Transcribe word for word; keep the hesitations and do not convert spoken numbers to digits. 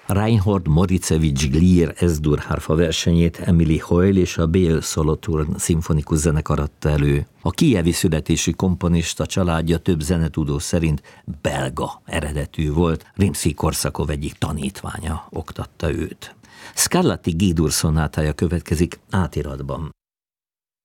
Reinhold Moricevics Glier S-dur hárfa versenyét Emily Hoyle és a Bale Solothurn szimfonikus zenekar adta elő. A kijevi születésű komponista családja több zenetudó szerint belga eredetű volt, Rimszky-Korsakov egyik tanítványa oktatta őt. Scarlatti G-dur szonátája következik átiratban.